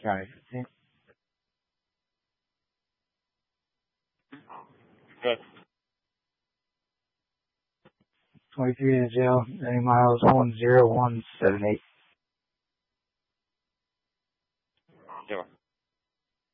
County 15. Good. 23 in jail, 90 miles, 10178. Zero.